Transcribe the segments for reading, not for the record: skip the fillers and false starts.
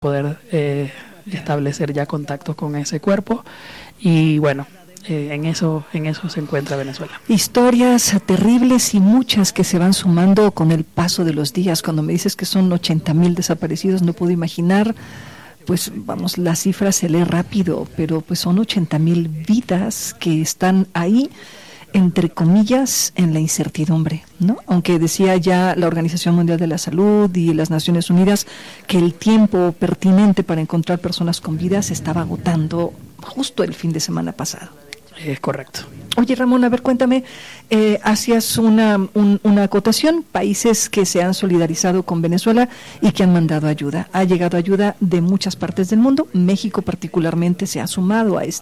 poder establecer ya contactos con ese cuerpo y bueno, en eso se encuentra Venezuela. Historias terribles y muchas que se van sumando con el paso de los días. Cuando me dices que son 80,000 desaparecidos, no puedo imaginar, pues vamos, la cifra se lee rápido, pero pues son 80,000 vidas que están ahí, entre comillas, en la incertidumbre, ¿no? Aunque decía ya la Organización Mundial de la Salud y las Naciones Unidas que el tiempo pertinente para encontrar personas con vida se estaba agotando justo el fin de semana pasado. Es correcto. Oye, Ramón, a ver, cuéntame, hacías una acotación, países que se han solidarizado con Venezuela y que han mandado ayuda. Ha llegado ayuda de muchas partes del mundo. México particularmente se ha sumado a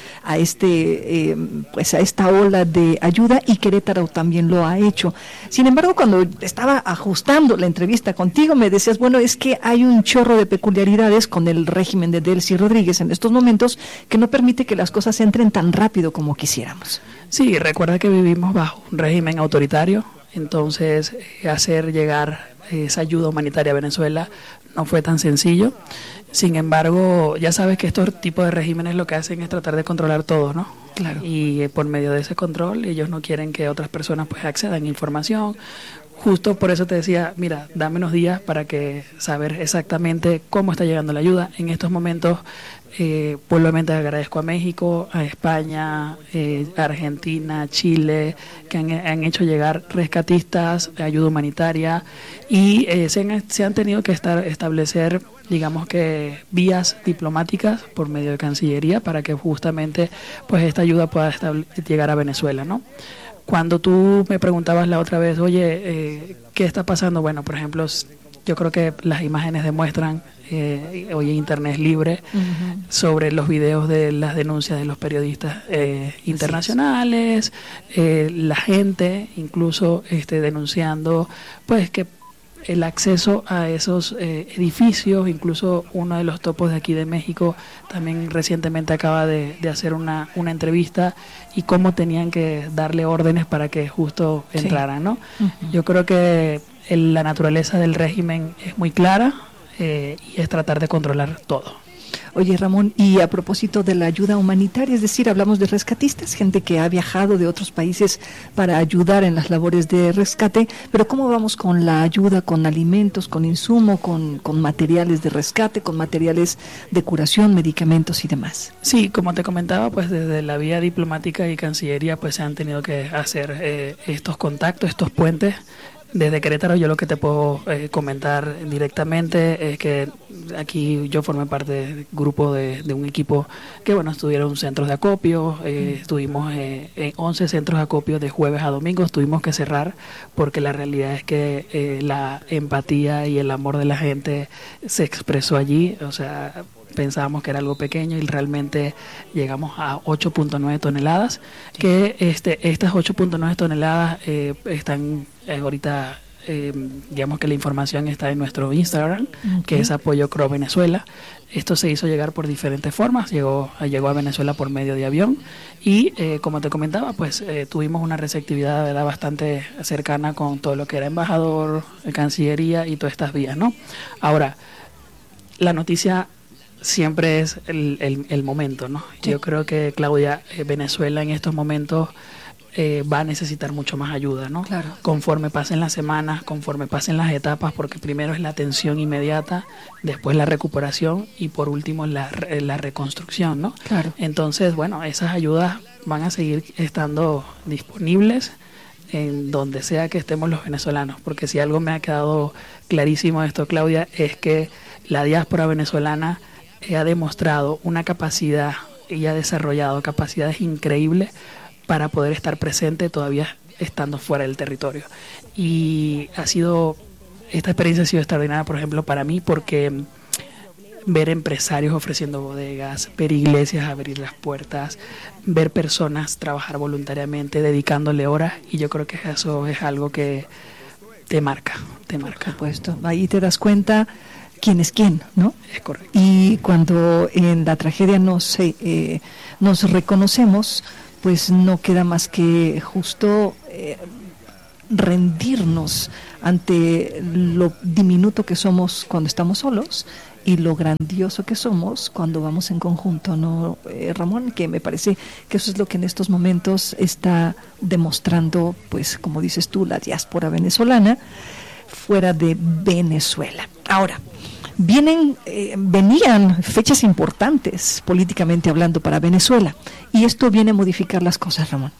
esta ola de ayuda, y Querétaro también lo ha hecho. Sin embargo, cuando estaba ajustando la entrevista contigo, me decías, bueno, es que hay un chorro de peculiaridades con el régimen de Delcy Rodríguez en estos momentos que no permite que las cosas entren tan rápido como quisiéramos. Sí, recuerda que vivimos bajo un régimen autoritario, entonces hacer llegar esa ayuda humanitaria a Venezuela no fue tan sencillo. Sin embargo, ya sabes que estos tipos de regímenes lo que hacen es tratar de controlar todo, ¿no? Claro. Y por medio de ese control ellos no quieren que otras personas pues accedan a información. Justo por eso te decía, mira, dame unos días para que saber exactamente cómo está llegando la ayuda. En estos momentos, probablemente agradezco a México, a España, a Argentina, Chile, que han hecho llegar rescatistas, ayuda humanitaria, y se han tenido que establecer, digamos que vías diplomáticas por medio de Cancillería para que justamente pues esta ayuda pueda llegar a Venezuela, ¿no? Cuando tú me preguntabas la otra vez, oye, ¿qué está pasando? Bueno, por ejemplo, yo creo que las imágenes demuestran, hoy Internet es libre, sobre los videos de las denuncias de los periodistas internacionales, la gente incluso denunciando pues que el acceso a esos edificios, incluso uno de los topos de aquí de México también recientemente acaba de hacer una entrevista, y cómo tenían que darle órdenes para que justo entraran, ¿no? Yo creo que la naturaleza del régimen es muy clara, y es tratar de controlar todo. Oye, Ramón, y a propósito de la ayuda humanitaria, es decir, hablamos de rescatistas, gente que ha viajado de otros países para ayudar en las labores de rescate, pero ¿cómo vamos con la ayuda, con alimentos, con insumo, con materiales de rescate, con materiales de curación, medicamentos y demás? Sí, como te comentaba, pues desde la vía diplomática y Cancillería pues se han tenido que hacer estos contactos, estos puentes. Desde Querétaro yo lo que te puedo comentar directamente es que aquí yo formé parte del grupo de un equipo que, bueno, estuvieron centros de acopio, estuvimos en 11 centros de acopio de jueves a domingos, tuvimos que cerrar porque la realidad es que la empatía y el amor de la gente se expresó allí, o sea, pensábamos que era algo pequeño y realmente llegamos a 8.9 toneladas, que estas 8.9 toneladas están ahorita, digamos que la información está en nuestro Instagram, que es Apoyo CRO Venezuela. Esto se hizo llegar por diferentes formas, llegó a Venezuela por medio de avión y como te comentaba, pues tuvimos una receptividad, ¿verdad?, bastante cercana con todo lo que era embajador, Cancillería y todas estas vías, ¿no? Ahora, la noticia siempre es el momento, ¿no? Sí. Yo creo que, Claudia, Venezuela en estos momentos va a necesitar mucho más ayuda, ¿no? Claro. Conforme pasen las semanas, conforme pasen las etapas, porque primero es la atención inmediata, después la recuperación y por último la reconstrucción, ¿no? Claro. Entonces, bueno, esas ayudas van a seguir estando disponibles en donde sea que estemos los venezolanos, porque si algo me ha quedado clarísimo de esto, Claudia, es que la diáspora venezolana ha demostrado una capacidad y ha desarrollado capacidades increíbles para poder estar presente todavía estando fuera del territorio. Y esta experiencia ha sido extraordinaria, por ejemplo, para mí, porque ver empresarios ofreciendo bodegas, ver iglesias abrir las puertas, ver personas trabajar voluntariamente, dedicándole horas, y yo creo que eso es algo que te marca. Por supuesto, ahí te das cuenta quién es quién, ¿no? Es correcto. Y cuando en la tragedia nos reconocemos, pues no queda más que justo rendirnos ante lo diminuto que somos cuando estamos solos y lo grandioso que somos cuando vamos en conjunto, ¿no, Ramón? Que me parece que eso es lo que en estos momentos está demostrando, pues, como dices tú, la diáspora venezolana fuera de Venezuela. Ahora, venían fechas importantes políticamente hablando para Venezuela, y esto viene a modificar las cosas, Ramón.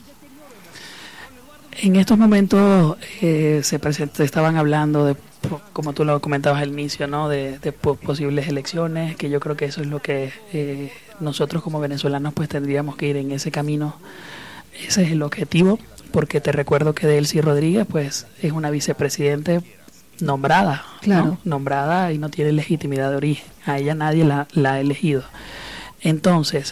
En estos momentos estaban hablando de, como tú lo comentabas al inicio, ¿no? de posibles elecciones, que yo creo que eso es lo que nosotros como venezolanos pues tendríamos que ir en ese camino. Ese es el objetivo, porque te recuerdo que Delcy Rodríguez pues es una vicepresidente nombrada, claro, ¿no? Nombrada y no tiene legitimidad de origen. A ella nadie la ha elegido. Entonces,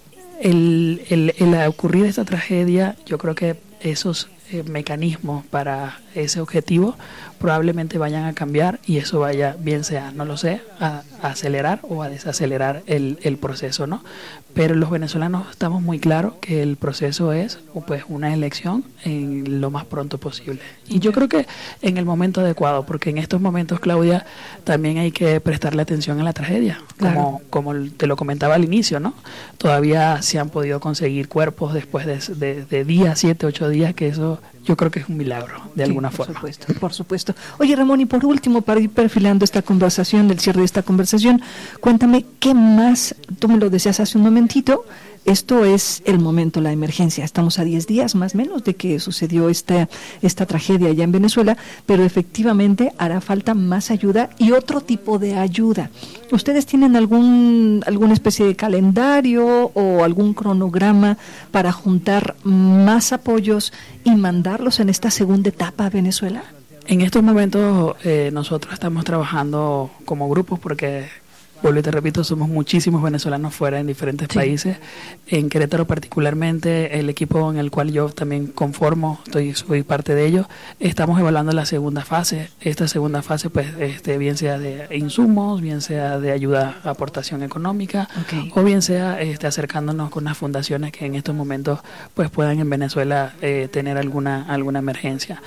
el ocurrir esta tragedia, yo creo que esos mecanismos para ese objetivo probablemente vayan a cambiar, y eso vaya, bien sea, no lo sé, a acelerar o a desacelerar el proceso, ¿no? Pero los venezolanos estamos muy claros que el proceso es pues una elección en lo más pronto posible. Y yo creo que en el momento adecuado, porque en estos momentos, Claudia, también hay que prestarle atención a la tragedia, claro, como te lo comentaba al inicio, ¿no? Todavía se han podido conseguir cuerpos después de días, 7, 8 días, que eso yo creo que es un milagro, de alguna forma. Por supuesto. Oye, Ramón, y por último, para ir perfilando esta conversación, el cierre de esta conversación, cuéntame, ¿qué más? Tú me lo decías hace un momentito, esto es el momento, la emergencia. Estamos a 10 días más o menos de que sucedió esta tragedia allá en Venezuela, pero efectivamente hará falta más ayuda y otro tipo de ayuda. ¿Ustedes tienen alguna especie de calendario o algún cronograma para juntar más apoyos y mandarlos en esta segunda etapa a Venezuela? En estos momentos nosotros estamos trabajando como grupos, porque vuelvo y te repito, somos muchísimos venezolanos fuera en diferentes países. En Querétaro particularmente, el equipo en el cual yo también conformo, soy parte de ello, estamos evaluando la segunda fase. Esta segunda fase, pues, bien sea de insumos, bien sea de ayuda, aportación económica, o bien sea acercándonos con las fundaciones que en estos momentos pues puedan en Venezuela tener alguna emergencia.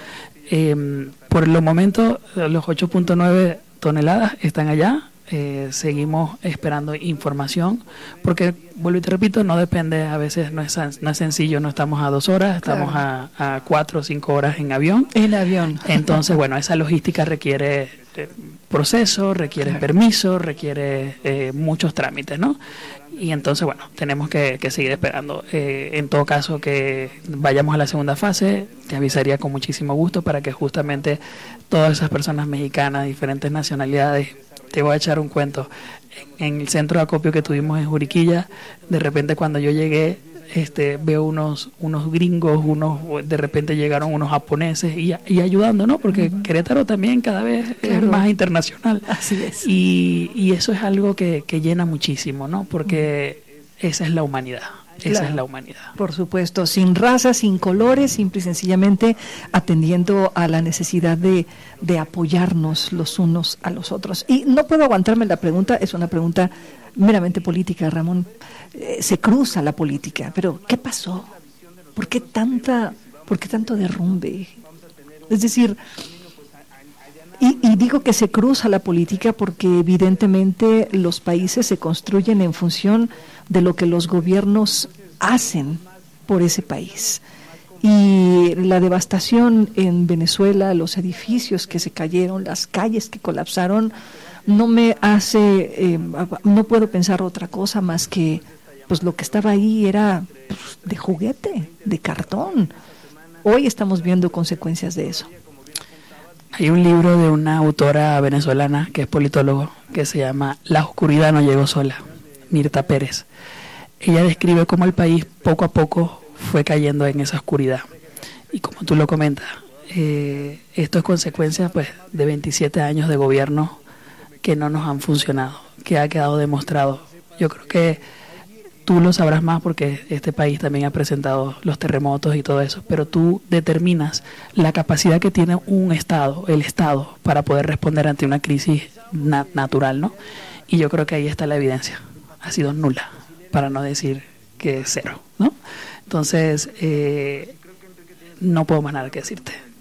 Por el momento, los 8.9 toneladas están allá. Seguimos esperando información, porque vuelvo y te repito, no depende, a veces no es sencillo, no estamos a 2 horas, estamos a 4 o 5 horas en avión. Entonces, bueno, esa logística requiere proceso, requiere permiso, requiere muchos trámites, ¿no? Y entonces, bueno, tenemos que seguir esperando. En todo caso, que vayamos a la segunda fase, te avisaría con muchísimo gusto para que justamente todas esas personas mexicanas, diferentes nacionalidades. Te voy a echar un cuento. En el centro de acopio que tuvimos en Juriquilla, de repente cuando yo llegué, veo unos gringos, de repente llegaron unos japoneses y ayudando, ¿no? Porque Querétaro también cada vez es más internacional. Así es. Y eso es algo que llena muchísimo, ¿no? Porque esa es la humanidad. Esa es la humanidad. Por supuesto, sin razas, sin colores, simple y sencillamente atendiendo a la necesidad de apoyarnos los unos a los otros. Y no puedo aguantarme la pregunta, es una pregunta meramente política, Ramón. Se cruza la política, pero ¿qué pasó? ¿Por qué tanto derrumbe? Es decir, y digo que se cruza la política porque evidentemente los países se construyen en función de lo que los gobiernos hacen por ese país. Y la devastación en Venezuela, los edificios que se cayeron, las calles que colapsaron, no puedo pensar otra cosa más que pues lo que estaba ahí era de juguete, de cartón. Hoy estamos viendo consecuencias de eso. Hay un libro de una autora venezolana que es politólogo, que se llama La oscuridad no llegó sola, Mirta Pérez. Ella describe cómo el país poco a poco fue cayendo en esa oscuridad. Y como tú lo comentas, esto es consecuencia pues de 27 años de gobierno que no nos han funcionado, que ha quedado demostrado. Yo creo que tú lo sabrás más porque este país también ha presentado los terremotos y todo eso, pero tú determinas la capacidad que tiene el Estado, para poder responder ante una crisis natural, ¿no? Y yo creo que ahí está la evidencia. Ha sido nula, para no decir que es cero, ¿no? Entonces, no puedo más nada que decirte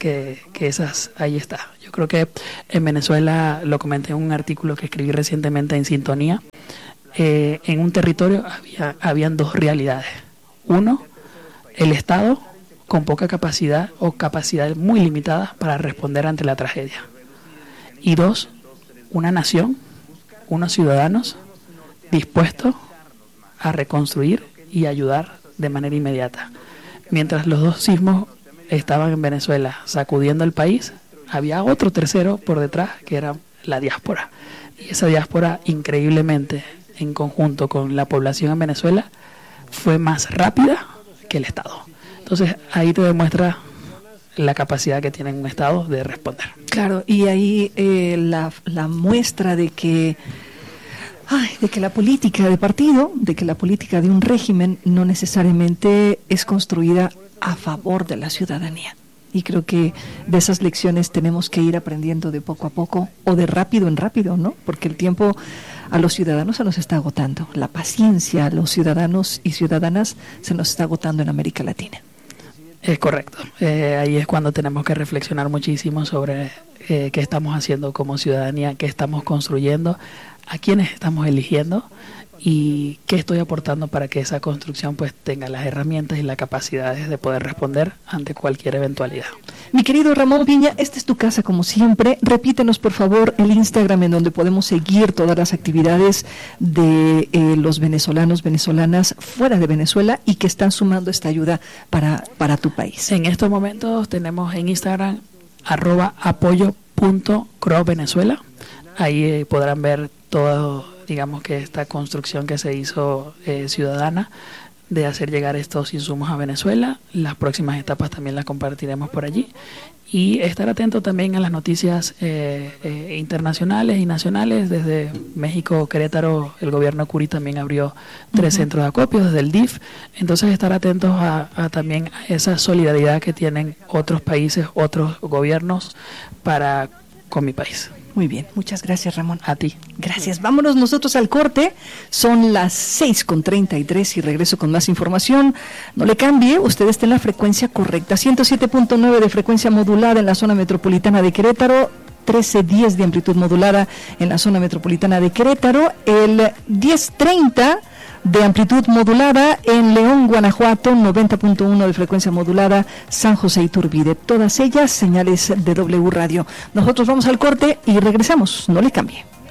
que esas, ahí está. Yo creo que en Venezuela, lo comenté en un artículo que escribí recientemente en Sintonía, en un territorio habían dos realidades. Uno, el Estado con poca capacidad o capacidades muy limitadas para responder ante la tragedia. Y dos, una nación, unos ciudadanos dispuestos a reconstruir y ayudar de manera inmediata. Mientras los dos sismos estaban en Venezuela sacudiendo el país, había otro tercero por detrás que era la diáspora. Y esa diáspora, increíblemente, en conjunto con la población en Venezuela, fue más rápida que el Estado. Entonces ahí te demuestra la capacidad que tiene un Estado de responder. Claro, y ahí la muestra de que la política de partido, de que la política de un régimen no necesariamente es construida a favor de la ciudadanía. Y creo que de esas lecciones tenemos que ir aprendiendo de poco a poco o de rápido en rápido, ¿no? Porque el tiempo a los ciudadanos se nos está agotando. La paciencia a los ciudadanos y ciudadanas se nos está agotando en América Latina. Es correcto. Ahí es cuando tenemos que reflexionar muchísimo sobre qué estamos haciendo como ciudadanía, qué estamos construyendo, a quiénes estamos eligiendo y qué estoy aportando para que esa construcción pues tenga las herramientas y las capacidades de poder responder ante cualquier eventualidad. Mi querido Ramón Piña, esta es tu casa como siempre. Repítenos por favor el Instagram en donde podemos seguir todas las actividades de los venezolanos, venezolanas fuera de Venezuela y que están sumando esta ayuda para tu país. En estos momentos tenemos en Instagram @apoyo.crovenezuela. Ahí podrán ver todo, digamos que esta construcción que se hizo ciudadana de hacer llegar estos insumos a Venezuela. Las próximas etapas también las compartiremos por allí y estar atento también a las noticias internacionales y nacionales. Desde México, Querétaro, el gobierno Curi también abrió 3 centros de acopio desde el DIF, entonces estar atentos a también a esa solidaridad que tienen otros países, otros gobiernos con mi país. Muy bien, muchas gracias Ramón. A ti. Gracias, vámonos nosotros al corte, son las 6:33 y regreso con más información. No le cambie, usted está en la frecuencia correcta, 107.9 de frecuencia modulada en la zona metropolitana de Querétaro, 1310 de amplitud modulada en la zona metropolitana de Querétaro, el 1030 de amplitud modulada en León, Guanajuato, 90.1 de frecuencia modulada, San José Iturbide. Todas ellas señales de W Radio. Nosotros vamos al corte y regresamos. No le cambie.